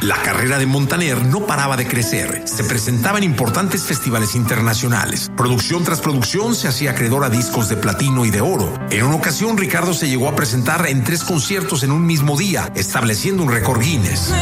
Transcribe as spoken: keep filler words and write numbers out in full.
La carrera de Montaner no paraba de crecer. Se presentaba en importantes festivales internacionales. Producción tras producción se hacía acreedor a discos de platino y de oro. En una ocasión, Ricardo se llegó a presentar en tres conciertos en un mismo día, estableciendo un récord Guinness.